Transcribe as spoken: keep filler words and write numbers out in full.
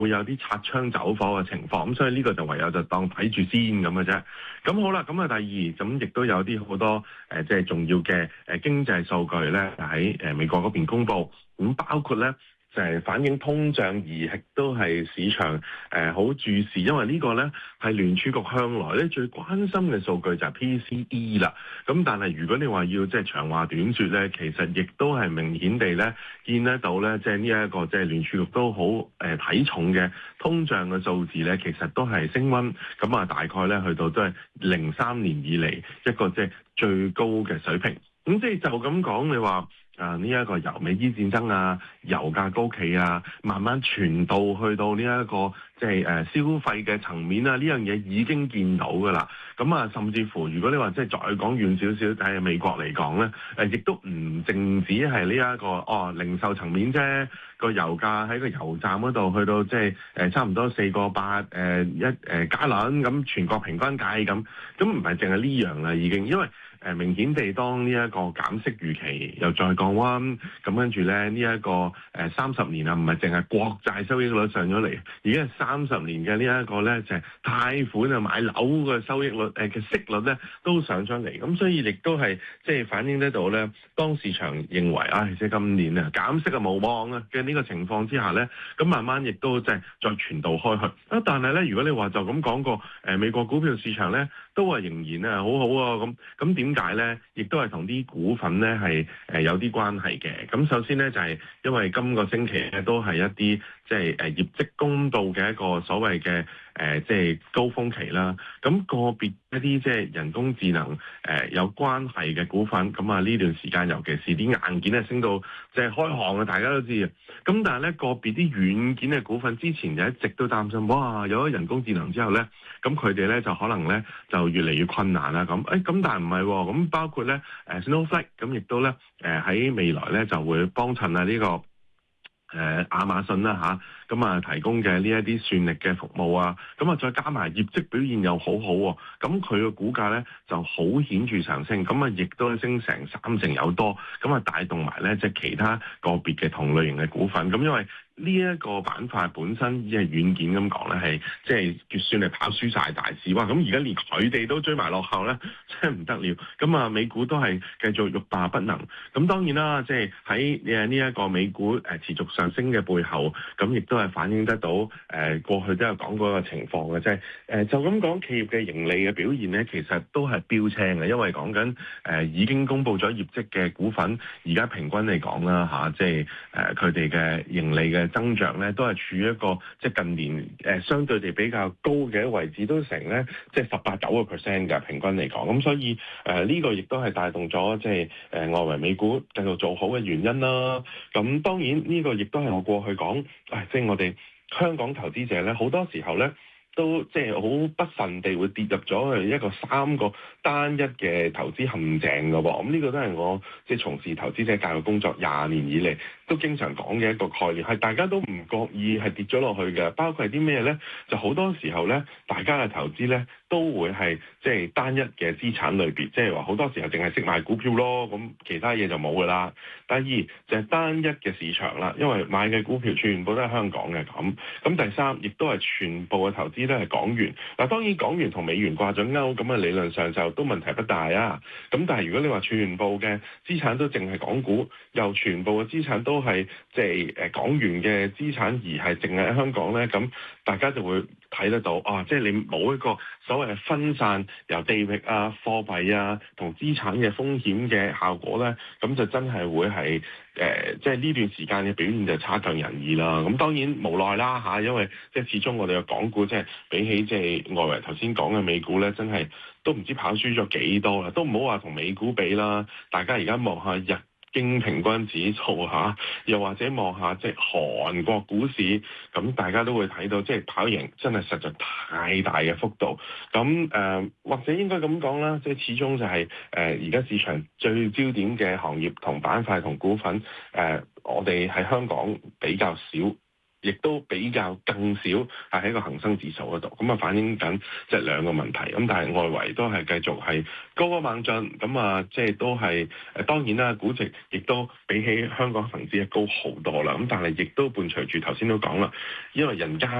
會有啲擦槍走火嘅情況，咁所以呢個就唯有就當睇住先咁嘅啫。咁好啦，咁啊第二，咁亦都有啲好多誒即係重要嘅誒經濟數據咧喺誒美國嗰邊公布，咁包括咧。就係反映通脹，而亦都係市場誒好、呃、注視，因為個呢個咧係聯儲局向來咧最關心嘅數據就係 P C E 啦。咁但係如果你話要即係長話短説咧，其實亦都係明顯地咧見得到咧，即係呢一個即係聯儲局都好誒睇重嘅通脹嘅數字咧，其實都係升溫。咁啊，大概咧去到都係零三年以嚟一個即係最高嘅水平。咁即係就咁講，你話。啊！呢、這、一個由美伊戰爭啊、油價高企啊，慢慢傳導去到呢、這、一個即係誒消費嘅層面啊，呢樣嘢已經見到㗎啦。咁啊，甚至乎如果你話即係再講遠少少，喺美國嚟講咧，誒亦都唔淨止係呢一個哦零售層面啫。個油價喺個油站嗰度去到即係誒差唔多四個八誒一誒加侖咁，全國平均計咁，咁唔係淨係呢樣啦，已經因為。誒明顯地，當呢一個減息預期又再降溫，咁跟住咧呢一個誒三十年啊，唔係淨係國債收益率上咗嚟，而家係三十年嘅呢一個咧就係貸款啊買樓嘅收益率誒嘅息率咧都上咗嚟，咁所以亦都係即係反映得到咧，當市場認為啊，即係今年啊減息啊無望啊嘅呢個情況之下咧，咁慢慢亦都即係再傳導開去啊。但係咧，如果你話就咁講個誒美國股票市場咧，都係仍然啊好好啊咁，咁點解咧？亦都係同啲股份咧係誒有啲關係嘅。咁首先咧就係因為今個星期咧都係一啲即係誒業績公布嘅一個所謂嘅誒即係高峰期啦。咁個別一啲即係人工智能誒有關係嘅股份，咁啊呢段時間尤其是啲硬件咧升到即係開行啊，大家都知啊。咁但係咧個別啲軟件嘅股份之前就一直都擔心，哇有咗人工智能之後咧，咁佢哋咧就可能咧就越嚟越困難啦。咁誒咁但係唔係喎，咁包括咧誒 Snowflake 咁亦都咧誒喺未來咧就會幫襯啊呢個誒亞馬遜啦嚇，咁啊提供嘅呢一啲算力嘅服務啊，咁啊再加埋業績表現又好好喎，咁佢嘅股價咧就好顯著上升，咁啊亦都升成三成有多，咁啊帶動埋咧即係其他個別嘅同類型嘅股份，咁因為呢一個板塊本身以係軟件咁講咧，係即係結算係跑輸晒大市哇！咁而家連佢哋都追埋落後咧，真係唔得了。咁啊，美股都係繼續欲罷不能。咁當然啦，即係喺誒呢一個美股誒持續上升嘅背後，咁亦都係反映得到誒過去都有講過個情況嘅啫。誒就咁講，企業嘅盈利嘅表現咧，其實都係標青嘅，因為講緊誒已經公布咗業績嘅股份，而家平均嚟講啦嚇，即係誒佢哋嘅盈利嘅增長咧都係處於一個即係近年誒、呃、相對地比較高嘅位置，都成咧即係十八九個 percent 嘅平均嚟講，咁所以誒呢、呃這個亦都係帶動咗即係誒、呃、外圍美股繼續做好嘅原因啦。咁當然呢個亦都係我過去講，誒、哎、即係我哋香港投資者咧好多時候咧都即係好不慎地會跌入咗去一個三個單一嘅投資陷阱㗎喎。咁、這、呢個都係我即係從事投資者教育工作廿年以嚟都經常講嘅一個概念，係大家都唔覺意係跌咗落去嘅。包括係啲咩咧？就好多時候咧，大家嘅投資咧都會係即係單一嘅資產類別，即係話好多時候淨係識買股票咯，咁其他嘢就冇㗎啦。第二就係單一嘅市場啦，因為買嘅股票全部都係香港嘅咁。咁第三亦都係全部嘅投資都係港元。嗱，當然港元同美元掛咗鈎，咁啊理論上就都問題不大啊。咁但係如果你話全部嘅資產都淨係港股，又全部嘅資產都係即係誒港元嘅資產，而係淨係喺香港咧，咁大家就會睇得到啊！即係你冇一個所謂分散由地域啊、貨幣啊同資產嘅風險嘅效果咧，咁就真係會係誒、呃，即係呢段時間嘅表現就差強人意啦。咁當然無奈啦嚇，因為即係始終我哋嘅港股即係比起即係外圍頭先講嘅美股咧，真係都唔知跑輸咗幾多啦，都唔好話同美股比啦。大家而家望下日經平均指數嚇，又或者望下即係韓國股市，咁大家都會睇到即係跑贏真係實在太大嘅幅度。咁誒、呃，或者應該咁講啦，即係始終就係誒而家市場最焦點嘅行業同板塊同股份誒、呃，我哋喺香港比較少亦都比較更少係喺個恒生指數嗰度，咁啊反映緊即係兩個問題。咁但係外圍都係繼續係高歌猛進，咁啊即係都係誒當然啦，估值亦都比起香港恒指係高好多啦。咁但係亦都伴隨住頭先都講啦，因為人家